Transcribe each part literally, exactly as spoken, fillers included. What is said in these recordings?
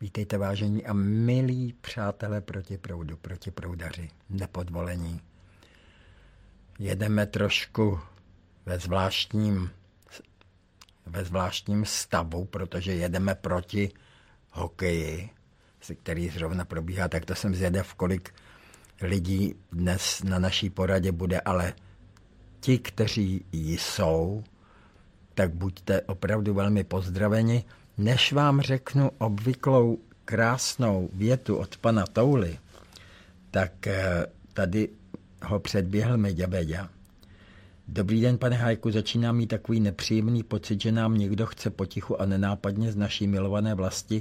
Vítejte, vážení a milí přátelé proti proudu, proti proudaři, nepodvolení. Jedeme trošku ve zvláštním, ve zvláštním stavu, protože jedeme proti hokeji, který zrovna probíhá, tak to jsem zvědav, kolik lidí dnes na naší poradě bude, ale ti, kteří jsou, tak buďte opravdu velmi pozdraveni. Než vám řeknu obvyklou krásnou větu od pana Touly, tak tady ho předběhl Meďa Beďa. Dobrý den, pane Hájku, začíná mít takový nepříjemný pocit, že nám někdo chce potichu a nenápadně z naší milované vlasti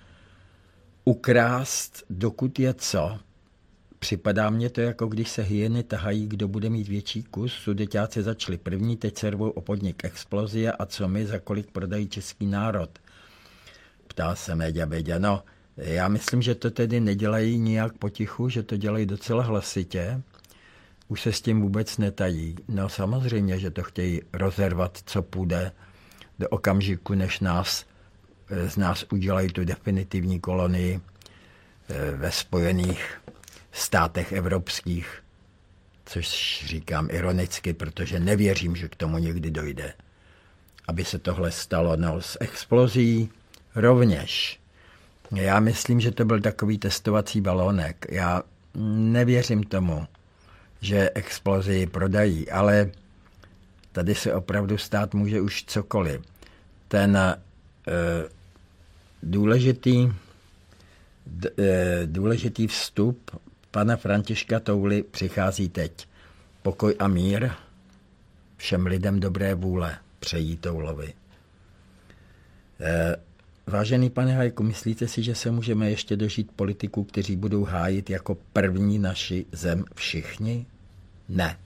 ukrást, dokud je co. Připadá mně to, jako když se hyeny tahají, kdo bude mít větší kus. Sudeťáci začali první, teď se rvou o podnik Explozie a co my, za kolik prodají český národ. Ptá se Meďa Beďa. No, já myslím, že to tedy nedělají nijak potichu, že to dělají docela hlasitě. Už se s tím vůbec netají. No samozřejmě, že to chtějí rozervat, co půjde do okamžiku, než nás, z nás udělají tu definitivní kolonii ve Spojených státech evropských, což říkám ironicky, protože nevěřím, že k tomu někdy dojde. Aby se tohle stalo, no, s Explozí rovněž. Já myslím, že to byl takový testovací balónek. Já nevěřím tomu, že Explozii prodají, ale tady se opravdu stát může už cokoliv. Ten e, důležitý, d, e, důležitý vstup pana Františka Touly přichází teď. Pokoj a mír všem lidem dobré vůle přejí Toulovi. E, vážený pane Hajku, myslíte si, že se můžeme ještě dožít politiků, kteří budou hájit jako první naši zem všichni? Ne.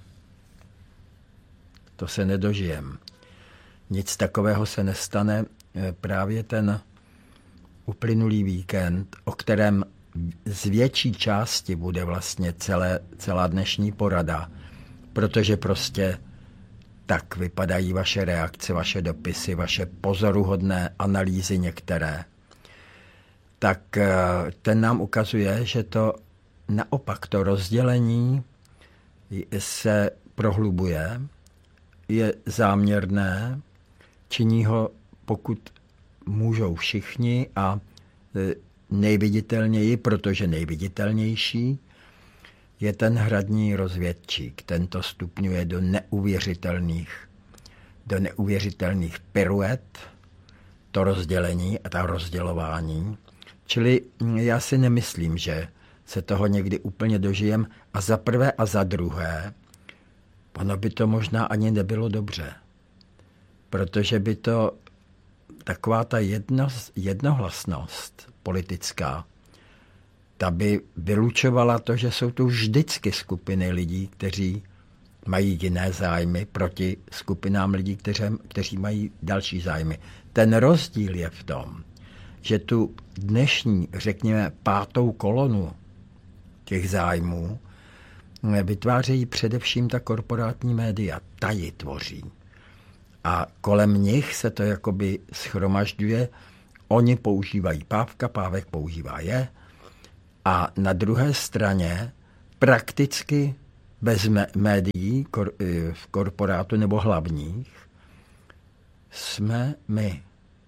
To se nedožijem. Nic takového se nestane. Právě ten uplynulý víkend, o kterém z větší části bude vlastně celé, celá dnešní porada, protože prostě tak vypadají vaše reakce, vaše dopisy, vaše pozoruhodné analýzy některé, tak ten nám ukazuje, že to naopak to rozdělení se prohlubuje, je záměrné, činí ho, pokud můžou všichni a nejviditelněji, protože nejviditelnější je ten hradní rozvědčík. Ten to stupňuje do neuvěřitelných, do neuvěřitelných piruet, to rozdělení a ta rozdělování. Čili já si nemyslím, že se toho někdy úplně dožijem. A za prvé a za druhé, ono by to možná ani nebylo dobře. Protože by to taková ta jedno, jednohlasnost politická, ta by vylučovala to, že jsou tu vždycky skupiny lidí, kteří mají jiné zájmy proti skupinám lidí, kteří, kteří mají další zájmy. Ten rozdíl je v tom, že tu dnešní, řekněme, pátou kolonu těch zájmů vytvářejí především ta korporátní média. Ta ji tvoří. A kolem nich se to jakoby schromažďuje. Oni používají Pávka, Pávek používá je. A na druhé straně prakticky bez médií v korporátu nebo hlavních jsme my.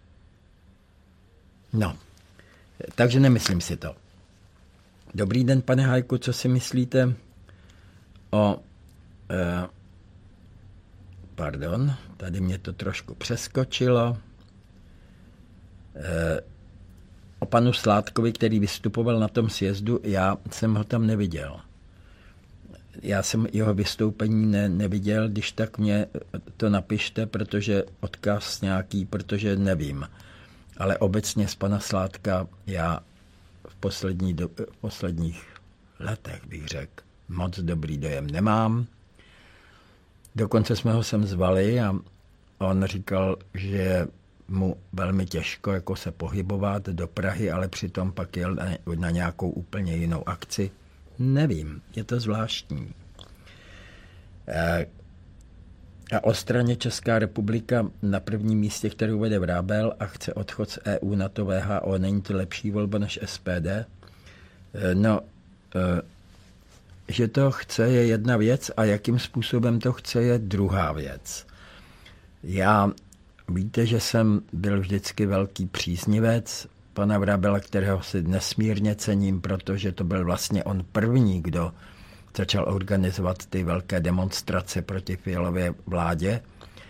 No, takže nemyslím si to. Dobrý den, pane Hajku, co si myslíte o... Eh, pardon, tady mě to trošku přeskočilo. Eh, o panu Sládkovi, který vystupoval na tom sjezdu, já jsem ho tam neviděl. Já jsem jeho vystoupení ne, neviděl, když tak mě to napište, protože odkaz nějaký, protože nevím. Ale obecně z pana Sládka já v, poslední do, v posledních letech, bych řekl, moc dobrý dojem nemám. Dokonce jsme ho sem zvali a on říkal, že mu velmi těžko jako se pohybovat do Prahy, ale přitom pak jel na, na nějakou úplně jinou akci. Nevím, je to zvláštní. A o straně Česká republika na prvním místě, kterou vede Vrábel a chce odchod z E U, NATO, V H O. Není to lepší volba než S P D? No, že to chce, je jedna věc a jakým způsobem to chce, je druhá věc. Já, víte, že jsem byl vždycky velký příznivec pana Vrábela, kterého si nesmírně cením, protože to byl vlastně on první, kdo začal organizovat ty velké demonstrace proti Fialově vládě.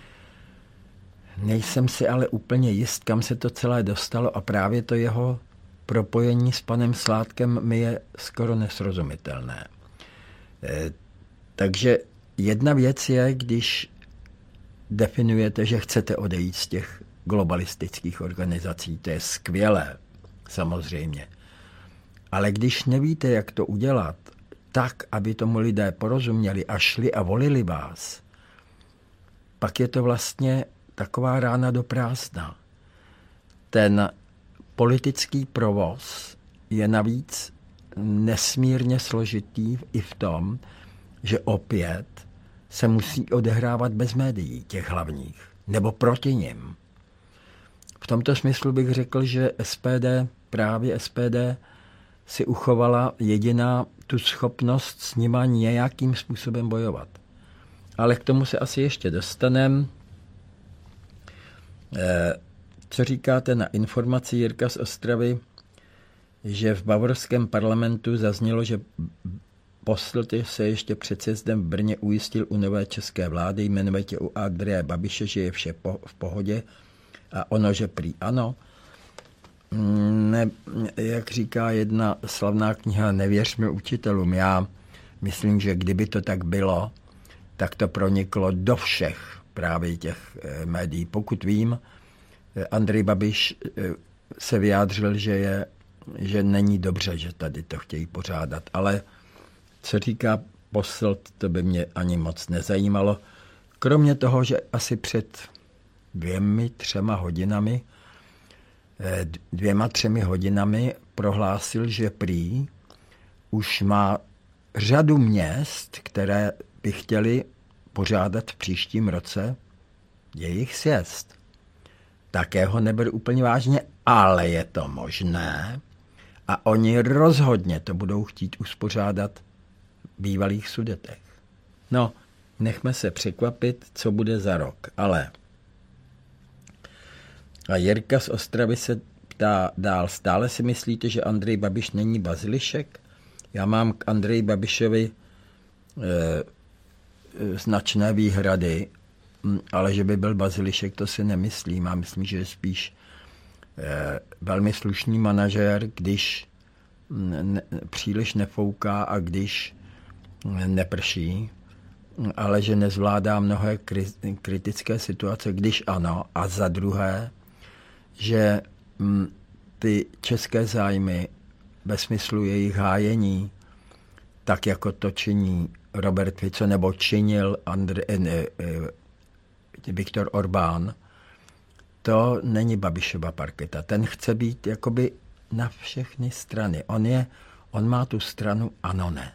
Nejsem si ale úplně jist, kam se to celé dostalo a právě to jeho propojení s panem Sládkem mi je skoro nesrozumitelné. E, takže jedna věc je, když definujete, že chcete odejít z těch globalistických organizací, to je skvělé, samozřejmě. Ale když nevíte, jak to udělat, tak, aby tomu lidé porozuměli a šli a volili vás, pak je to vlastně taková rána do prázdna. Ten politický provoz je navíc nesmírně složitý i v tom, že opět se musí odehrávat bez médií, těch hlavních, nebo proti nim. V tomto smyslu bych řekl, že S P D, právě S P D, si uchovala jediná tu schopnost s nima nějakým způsobem bojovat. Ale k tomu se asi ještě dostaneme. Co říkáte na informaci Jirka z Ostravy, že v bavorském parlamentu zaznělo, že Posselt se ještě před sjezdem v Brně ujistil u nové české vlády, jmenujete u Andreje Babiše, že je vše po, v pohodě a ono, že prý ano. Ne, jak říká jedna slavná kniha, nevěřme učitelům. Já myslím, že kdyby to tak bylo, tak to proniklo do všech právě těch médií. Pokud vím, Andrej Babiš se vyjádřil, že, je, že není dobře, že tady to chtějí pořádat. Ale co říká Posselt, to by mě ani moc nezajímalo. Kromě toho, že asi před dvěmi, třema hodinami dvěma, třemi hodinami prohlásil, že prý už má řadu měst, které by chtěli pořádat v příštím roce jejich sjezd. Také ho neberu úplně vážně, ale je to možné a oni rozhodně to budou chtít uspořádat v bývalých Sudetech. No, nechme se překvapit, co bude za rok, ale a Jirka z Ostravy se ptá dál, stále si myslíte, že Andrej Babiš není bazilišek? Já mám k Andreji Babišovi e, značné výhrady, ale že by byl bazilišek, to si nemyslím. Já myslím, že je spíš e, velmi slušný manažér, když ne, příliš nefouká a když neprší, ale že nezvládá mnohé kri- kritické situace, když ano. A za druhé, že m, ty české zájmy ve smyslu jejich hájení, tak jako to činí Robert Fico nebo činil Andr, eh, eh, Viktor Orbán, to není Babišova parketa. Ten chce být jakoby na všechny strany. On, je, on má tu stranu ano, ne.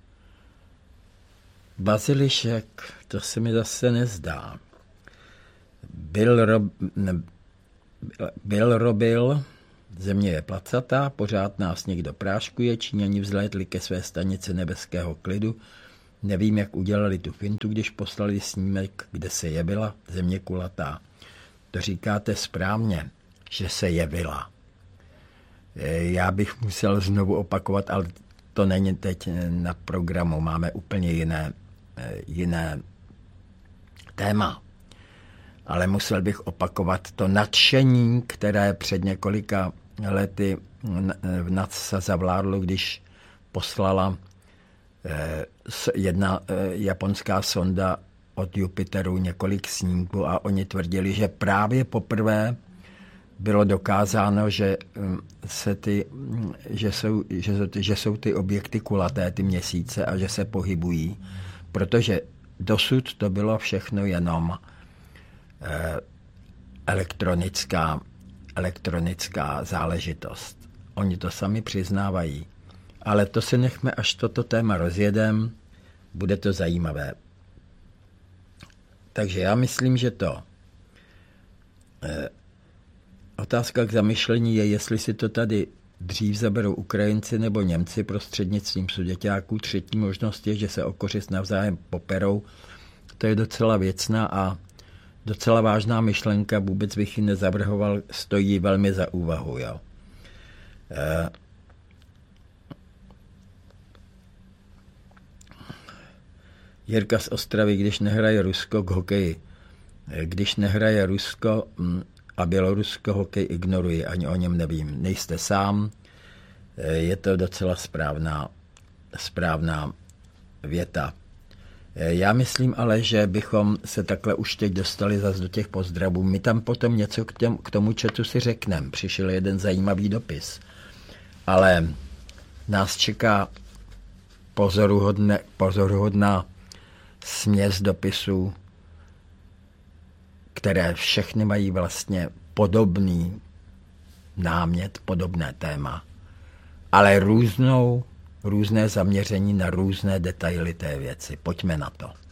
Bazilišek, to se mi zase nezdá. Byl, rob, ne, byl robil, země je placatá, pořád nás někdo práškuje, Číňani vzlétli ke své stanici nebeského klidu. Nevím, jak udělali tu fintu, když poslali snímek, kde se jevila země kulatá. To říkáte správně, že se jevila. Já bych musel znovu opakovat, ale to není teď na programu, máme úplně jiné, jiné téma. Ale musel bych opakovat to nadšení, které před několika lety v NACSA zavládlo, když poslala jedna japonská sonda od Jupiteru několik snímků a oni tvrdili, že právě poprvé bylo dokázáno, že, se ty, že, jsou, že, že jsou ty objekty kulaté, ty měsíce a že se pohybují, protože dosud to bylo všechno jenom elektronická, elektronická záležitost. Oni to sami přiznávají. Ale to si nechme, až toto téma rozjedem, bude to zajímavé. Takže já myslím, že to eh, otázka k zamyšlení je, jestli si to tady dřív zaberou Ukrajinci nebo Němci prostřednictvím Sudeťáků. Třetí možnost je, že se o kořist navzájem poperou. To je docela věcná a docela vážná myšlenka, vůbec bych ji nezavrhoval, stojí velmi za úvahu. Jo. Eh, Jirka z Ostravy, když nehraje Rusko k hokeji. Když nehraje Rusko a Bělorusko, hokej ignoruji, ani o něm nevím. Nejste sám, je to docela správná, správná věta. Já myslím ale, že bychom se takhle už teď dostali zase do těch pozdravů. My tam potom něco k, těm, k tomu chatu si řekneme. Přišel jeden zajímavý dopis. Ale nás čeká pozoruhodné, pozoruhodná směs dopisů, které všechny mají vlastně podobný námět, podobné téma, ale různou, různé zaměření na různé detaily té věci. Pojďme na to.